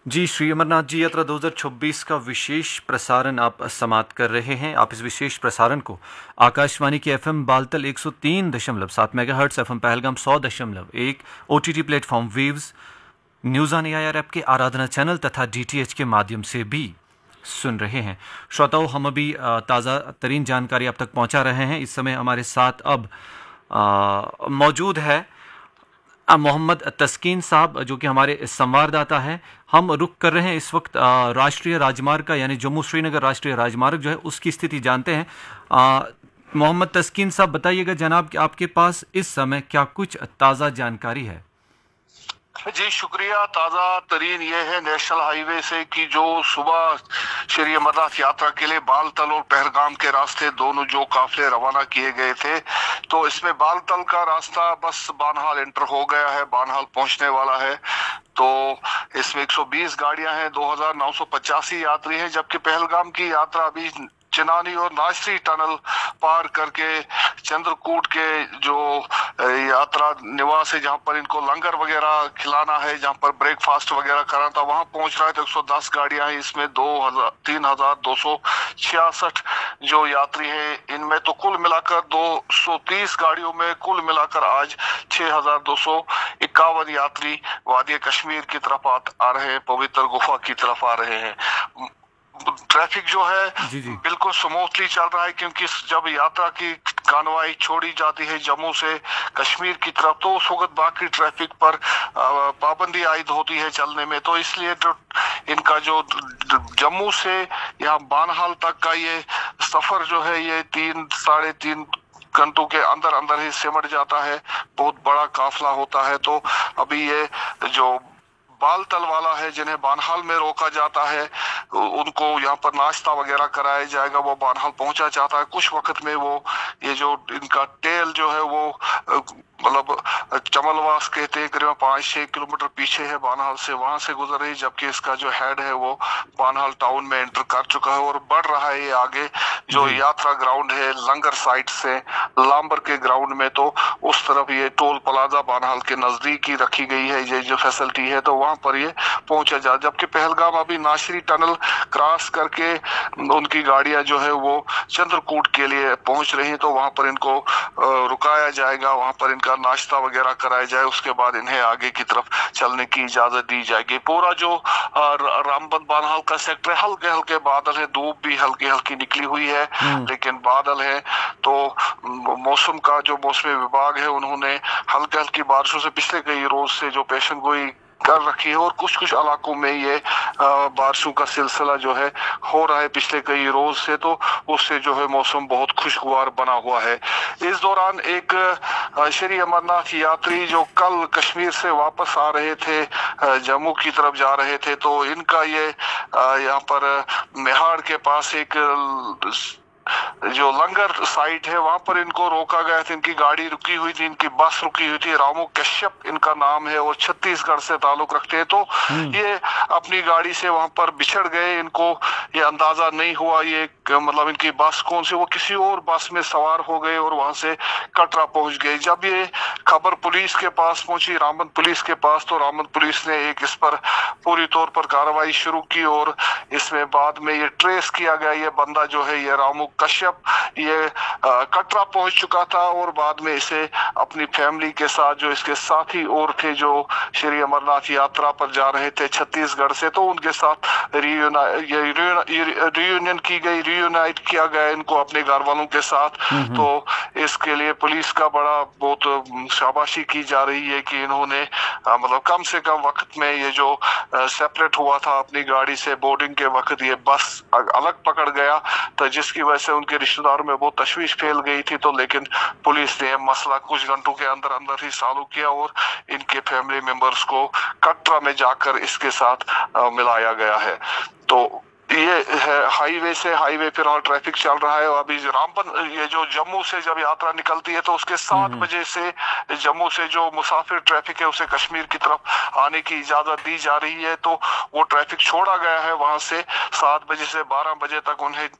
जी, श्री अमरनाथ जी यात्रा 2026 का विशेष प्रसारण आप समाप्त कर रहे हैं। आप इस विशेष प्रसारण को आकाशवाणी के FM Baltal 103.7 megahertz, FM Pahalgam 100.1, OTT platform waves, news on AIR app के आराधना चैनल तथा डीटीएच के माध्यम से भी सुन रहे हैं। श्रोताओं, हम अभी ताज़ा तरीन जानकारी आप तक पहुंचा रहे हैं। इस समय हमारे साथ अब मौजूद है मोहम्मद तस्कीन साहब, जो कि हमारे संवाददाता हैं। हम रुक कर रहे हैं इस वक्त राष्ट्रीय राजमार्ग का, यानी जम्मू श्रीनगर राष्ट्रीय राजमार्ग जो है उसकी स्थिति जानते हैं। मोहम्मद तस्कीन साहब, बताइएगा जनाब कि आपके पास इस समय क्या कुछ ताज़ा जानकारी है। जी शुक्रिया। ताज़ा तरीन ये है नेशनल हाईवे से कि जो सुबह श्री अमरनाथ यात्रा के लिए बालतल और पहलगाम के रास्ते दोनों जो काफिले रवाना किए गए थे, तो इसमें बालतल का रास्ता बस बानहाल एंटर हो गया है, बानहाल पहुंचने वाला है। तो इसमें 120 गाड़ियां हैं, 2985 यात्री हैं, जबकि पहलगाम की यात्रा अभी चिनानी और नासरी टनल पार करके चंद्रकूट के जो यात्रा निवास है, जहां पर इनको लंगर वगैरह खिलाना है, जहां पर ब्रेकफास्ट वगैरह कराना था, वहां पहुंच रहा है। तो 110 गाड़ियां हैं, इसमें 3266 जो यात्री हैं। इनमें तो कुल मिलाकर 230 गाड़ियों में कुल मिलाकर आज 6251 यात्री वादी कश्मीर की तरफ आ रहे हैं, पवित्र गुफा की तरफ आ रहे हैं। ट्रैफिक जो है जी जी। बिल्कुल स्मूथली चल रहा है, क्योंकि जब यात्रा की कानवाई छोड़ी जाती है जम्मू से कश्मीर की तरफ, तो उस वक्त बाकी ट्रैफिक पर पाबंदी आयद होती है चलने में। तो इसलिए इनका जो जम्मू से यहाँ बानहाल तक का ये सफर जो है, ये 3 साढ़े 3 घंटों के अंदर अंदर ही सिमट जाता है। बहुत बड़ा काफिला होता है। तो अभी ये जो बालतल वाला है, जिन्हें बानहाल में रोका जाता है, उनको यहाँ पर नाश्ता वगैरह कराया जाएगा। वो बानहाल पहुंचा चाहता है। कुछ वक्त में वो ये जो इनका टेल जो है वो मतलब चमलवास कहते हैं, करीब 5-6 किलोमीटर पीछे है बानहाल से, वहां से गुजर रही, जबकि इसका जो हेड है वो बानहाल टाउन में एंटर कर चुका है और बढ़ रहा है ये आगे। जो यात्रा ग्राउंड है लंगर साइड से लांबर के ग्राउंड में, तो उस तरफ ये टोल प्लाजा बानहाल के नजदीक ही रखी गई है ये जो फैसिलिटी है, तो वहां पर ये पहुंचा जा। जबकि पहलगाम अभी नाशरी टनल क्रॉस करके उनकी गाड़ियां जो है वो चंद्रकूट के लिए पहुंच रही हैं, तो वहां पर इनको रुकाया जाएगा, वहां पर इनका नाश्ता वगैरह कराया जाए, उसके बाद इन्हें आगे की तरफ चलने की इजाजत दी जाएगी। पूरा जो रामबन बानहाल का सेक्टर, हल्के हल्के बादल है, धूप भी हल्की हल्की निकली हुई है, लेकिन बादल है। तो मौसम का जो मौसमी विभाग है, उन्होंने हल्की हल्की बारिशों से पिछले कई रोज से जो पेशन गोई कर रखी है, और कुछ कुछ इलाकों में ये बारिशों का सिलसिला जो है हो रहा है पिछले कई रोज से, तो उससे जो है मौसम बहुत खुशगवार बना हुआ है। इस दौरान एक श्री अमरनाथ यात्री जो कल कश्मीर से वापस आ रहे थे, जम्मू की तरफ जा रहे थे, तो इनका ये यहाँ पर मेहाड़ के पास एक जो लंगर साइट है, वहां पर इनको रोका गया था। इनकी गाड़ी रुकी हुई थी, इनकी बस रुकी हुई थी। रामू कश्यप इनका नाम है और छत्तीसगढ़ से ताल्लुक रखते हैं। तो ये अपनी गाड़ी से वहां पर बिछड़ गए। इनको ये अंदाजा नहीं हुआ ये मतलब इनकी बस कौन सी, वो किसी और बस में सवार हो गए और वहां से कटरा पहुंच गए। जब ये खबर पुलिस के पास पहुंची, रामबन पुलिस के पास, तो रामबन पुलिस ने एक इस पर पूरी तौर पर कार्रवाई शुरू की, और इसमें बाद में ये ट्रेस किया गया। ये बंदा जो है, ये रामू कश्यप, ये कटरा पहुंच चुका था, और बाद में इसे अपनी फैमिली के साथ, जो इसके साथी और थे जो श्री अमरनाथ यात्रा पर जा रहे थे छत्तीसगढ़ से, तो उनके साथ रियूनियन की गई, रियूनाइट किया गया इनको अपने घर वालों के साथ। तो इसके लिए पुलिस का बड़ा बहुत शाबाशी की जा रही है कि इन्होंने मतलब कम से कम वक्त में ये जो सेपरेट हुआ था अपनी गाड़ी से, बोर्डिंग के वक्त ये बस अलग पकड़ गया, तो जिसकी वजह से उनके रिश्तेदारों में बहुत तशवीश फैल गई थी। तो लेकिन पुलिस ने मसला कुछ घंटों के अंदर अंदर ही सॉल्व किया, और इनके फैमिली मेंबर्स को कटरा में जाकर इसके साथ मिलाया गया है। तो ये है हाईवे फिलहाल ट्रैफिक चल रहा है। अभी रामबन, ये जो जम्मू से जब यात्रा निकलती है, तो उसके 7 बजे से जम्मू से जो मुसाफिर ट्रैफिक है उसे कश्मीर की तरफ आने की इजाजत दी जा रही है। तो वो ट्रैफिक छोड़ा गया है वहां से 7 बजे से 12 बजे तक उन्हें